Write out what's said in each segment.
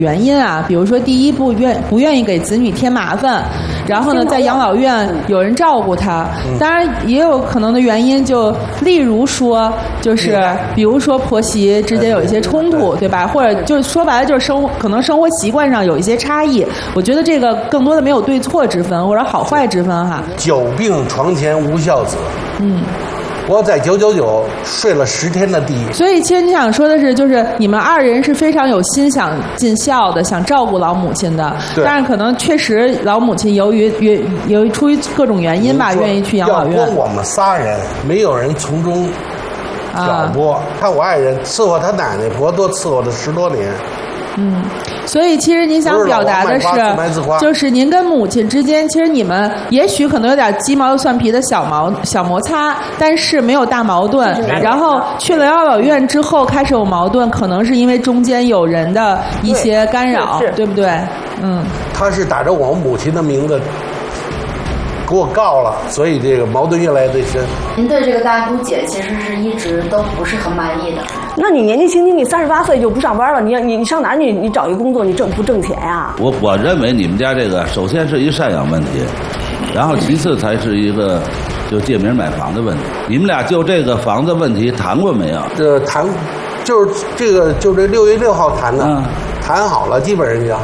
原因啊，比如说第一不愿意给子女添麻烦，然后呢，在养老院有人照顾他。当然也有可能的原因，就例如说，就是比如说婆媳之间有一些冲突，对吧？或者就是说白了就是可能生活习惯上有一些差异。我觉得这个更多的没有对错之分或者好坏之分哈。 久病床前无孝子。我在999睡了10天的地狱。所以其实你想说的是，就是你们2人是非常有心想尽孝的，想照顾老母亲的。但是可能确实老母亲由于出于各种原因吧，愿意去养老院。 要光我们仨人，没有人从中挑拨。看我爱人伺候他奶奶婆多伺候了10多年。 所以其实您想表达的是，就是您跟母亲之间，其实你们也许可能有点鸡毛又蒜皮的小摩擦，但是没有大矛盾。然后去了养老院之后开始有矛盾，可能是因为中间有人的一些干扰，对不对？ 他是打着我母亲的名字给我告了，所以这个矛盾越来越深。 您对这个大姑姐其实是一直都不是很满意的。 那你年纪轻轻，你38岁就不上班了，你上哪儿你找一个工作，你不挣钱呀？ 我认为你们家这个首先是一赡养问题，然后其次才是一个就借名买房的问题。你们俩就这个房子问题谈过没有？ 谈，就是这6月6号谈的，谈好了，基本上就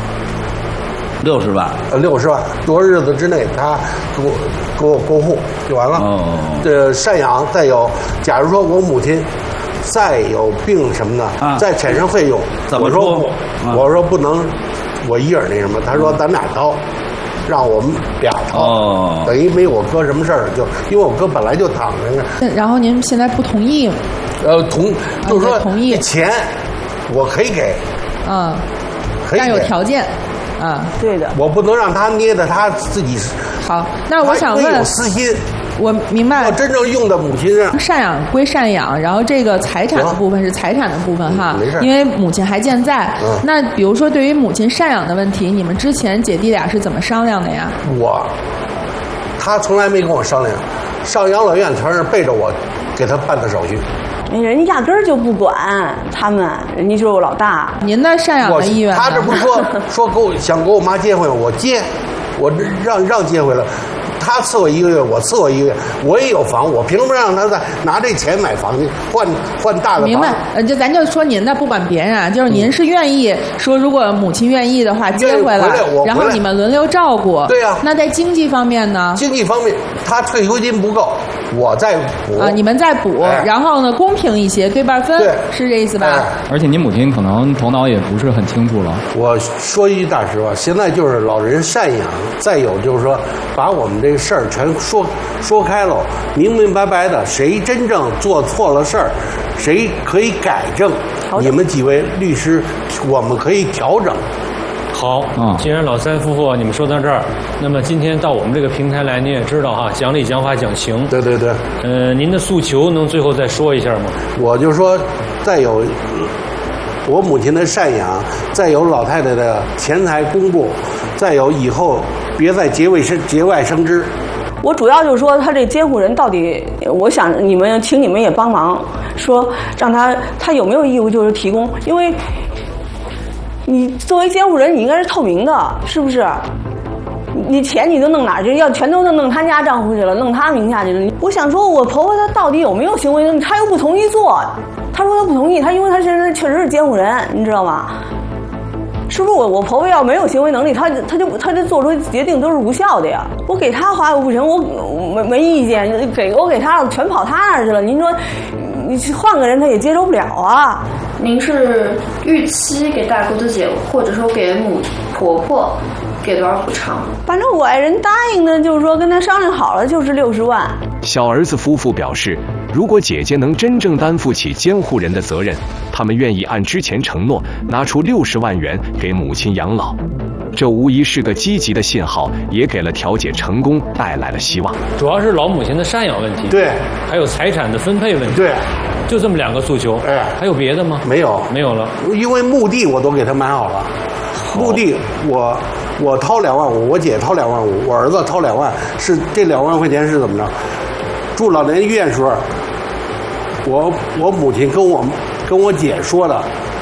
60万 ，60万，多日子之内他给我过户就完了。这赡养再有，假如说我母亲再有病什么的，再产生费用，我说不能，我一人那什么，他说咱俩掏，让我们俩掏，等于没我哥什么事儿，就因为我哥本来就躺着呢。 然后您现在不同意？ 就是说同意钱我可以给， 但有条件。 对的， 我不能让他捏的他自己。 好，那我想问， 有私心， 我明白。 我真正用的母亲上， 赡养归赡养，然后这个财产的部分是财产的部分哈，因为母亲还健在。那比如说对于母亲赡养的问题，你们之前姐弟俩是怎么商量的呀？ 他从来没跟我商量，上养老院全是背着我给他办的手续。 人家压根儿就不管他们，人家就是我老大。 您的赡养的意愿？ 他这不是说想给我妈接回来，我让接回来。他伺候1个月，我伺候1个月，我也有房，我凭什么让他再拿这钱买房去换大的房？ 明白？咱就说您的，不管别人啊，就是您是愿意说，如果母亲愿意的话接回来，然后你们轮流照顾。 对呀。 那在经济方面呢？ 经济方面，他退休金不够，我再补。 你们再补，然后呢，公平一些，对半分，是这意思吧？ 而且你母亲可能头脑也不是很清楚了。 我说一句大实话，现在就是老人赡养，再有就是说把我们这个事儿全说开了，明明白白的，谁真正做错了事儿，谁可以改正，你们几位律师，我们可以调整。 好，既然老三夫妇你们说到这儿，那么今天到我们这个平台来，您也知道哈，讲理讲法讲情。 对。 您的诉求能最后再说一下吗？ 我就说，再有我母亲的赡养，再有老太太的钱财公布，再有以后别再节外生枝。 我主要就是说，他这监护人到底，我想请你们也帮忙，说让他有没有义务就是提供，因为你作为监护人，你应该是透明的，是不是？你钱你都弄哪儿去？要全都弄他家账户去了，弄他名下去了。我想说，我婆婆她到底有没有行为能力？她又不同意做，她说她不同意，因为她现在确实是监护人，你知道吗？是不是我婆婆要没有行为能力，她就做出决定都是无效的呀？我给她花又不成，我没意见，我给她全跑她那儿去了。您说，你换个人她也接受不了啊。 您是预期给大姑的姐，或者说给婆婆给多少补偿？ 反正我爱人答应的，就是说跟他商量好了，就是60万。 小儿子夫妇表示，如果姐姐能真正担负起监护人的责任，他们愿意按之前承诺拿出60万元给母亲养老。这无疑是个积极的信号，也给了调解成功带来了希望。 主要是老母亲的赡养问题， 对， 还有财产的分配问题， 对， 就这么2个诉求。还有别的吗？ 没有了， 因为墓地我都给他买好了。墓地我掏2万5，我姐掏2万5，我儿子掏2万，是这2万块钱是怎么着？住老年医院时候，我母亲跟我姐说的，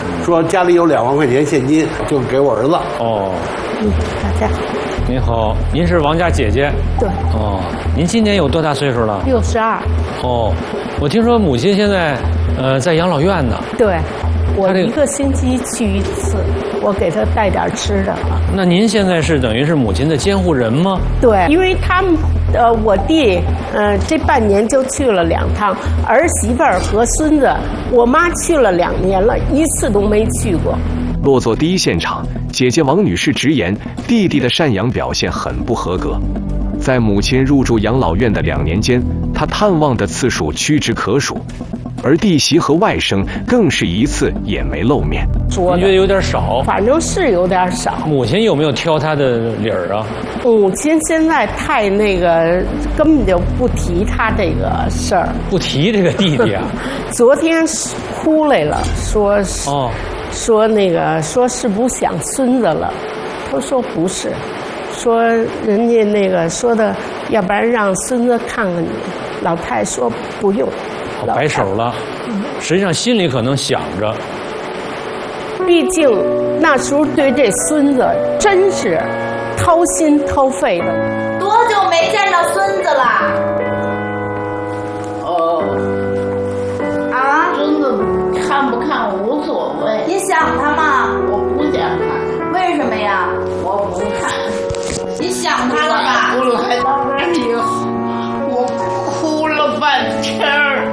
说家里有2万块钱现金，就给我儿子。 哦， 大家您好，您是王家姐姐？ 对。 哦，您今年有多大岁数了 ？62。 哦，我听说母亲现在在养老院呢。 对，我1个星期去1次，我给她带点吃的。 那您现在是等于是母亲的监护人吗？ 对，因为他们我弟这半年就去了2趟，儿媳妇儿和孙子，我妈去了2年了，1次都没去过。 落座第一现场，姐姐王女士直言，弟弟的赡养表现很不合格。在母亲入住养老院的2年间，她探望的次数屈指可数，而弟媳和外甥更是1次也没露面。 您觉得有点少？ 反正是有点少。 母亲有没有挑她的理儿啊？ 母亲现在太那个，根本就不提他这个事儿， 不提这个弟弟啊。 昨天哭来了，说那个说是不是想孙子了？他说不是，说人家那个说的，要不然让孙子看看你。老太太说不用， 摆手了。实际上心里可能想着， 毕竟那时候对这孙子真是掏心掏肺的。 多久没见着孙子了？ 孙子看不看无所谓。 你想他吗？ 我不想看。 为什么呀？ 我不看。 你想他了吧？ 我来到这里，我哭了半天儿，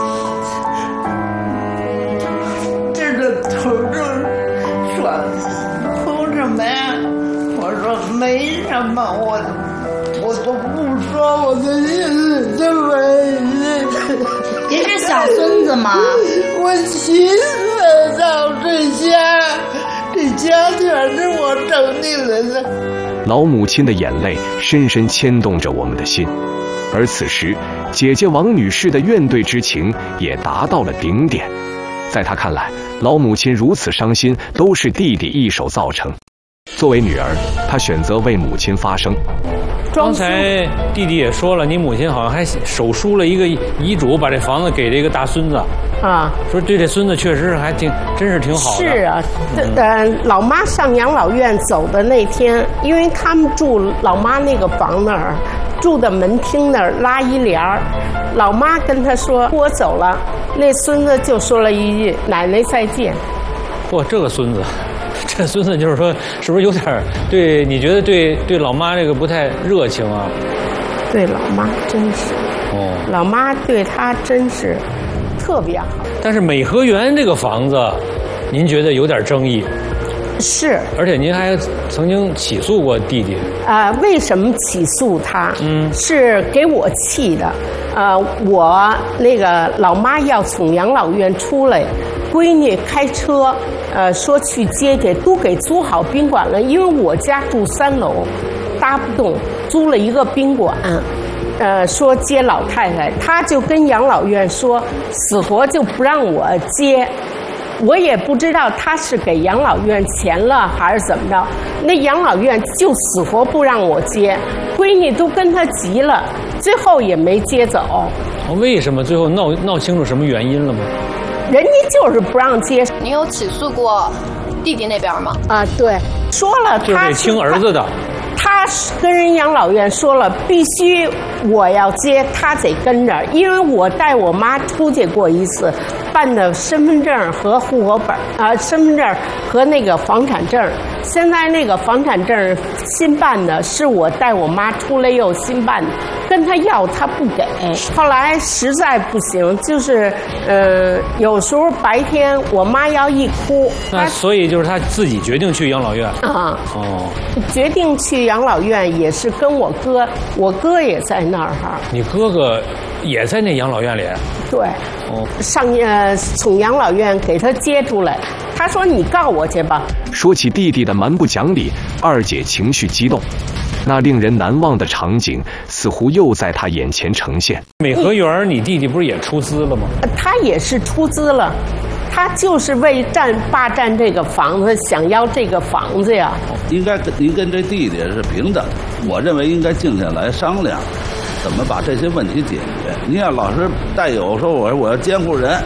这个头就说哭什么呀？我说没什么，我都不说我的意思，这么。 您是想孙子吗？ 我气死了，这家全是我整起来的。 老母亲的眼泪深深牵动着我们的心，而此时，姐姐王女士的怨怼之情也达到了顶点。在她看来，老母亲如此伤心，都是弟弟一手造成。作为女儿，她选择为母亲发声。 刚才弟弟也说了，你母亲好像还手书了一个遗嘱，把这房子给这个大孙子啊， 说对这孙子确实还真是挺好的。 是啊，老妈上养老院走的那天，因为他们住老妈那个房那儿，住的门厅那儿拉一帘儿，老妈跟他说我走了，那孙子就说了一句奶奶再见。 嚯，这个孙子。这孙子就是说，是不是有点对？你觉得对老妈这个不太热情啊？ 对老妈真是，老妈对他真是特别好。 但是美和园这个房子，您觉得有点争议？ 是， 而且您还曾经起诉过弟弟。 为什么起诉他？是给我气的。我那个老妈要从养老院出来，闺女开车，说去接去，都给租好宾馆了。因为我家住3楼，搭不动，租了一个宾馆。说接老太太，他就跟养老院说，死活就不让我接。我也不知道他是给养老院钱了还是怎么着，那养老院就死活不让我接，闺女都跟他急了，最后也没接走。 为什么？最后闹清楚什么原因了吗？ 人家就是不让接。 你有起诉过弟弟那边吗？ 对，说了他就是听儿子的。 他跟人养老院说了，必须我要接，他得跟着，因为我带我妈出去过一次，办的身份证和户口本身份证和那个房产证。现在那个房产证新办的，是我带我妈出来又新办的，跟他要他不给。后来实在不行，就是有时候白天我妈要一哭， 那所以就是他自己决定去养老院决定去养老院也是跟我哥，我哥也在那儿哈。 你哥哥也在那养老院里？ 对，从养老院给他接出来，他说你告我去吧。 说起弟弟的蛮不讲理，二姐情绪激动，那令人难忘的场景似乎又在她眼前呈现。 美和园，你弟弟不是也出资了吗？ 他也是出资了。他就是为霸占这个房子，想要这个房子呀。 应该您跟这弟弟是平等，我认为应该静下来商量，怎么把这些问题解决。你要老是带有说我要监护人，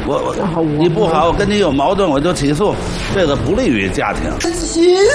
你不好，我跟你有矛盾，我就起诉，这个不利于家庭。 起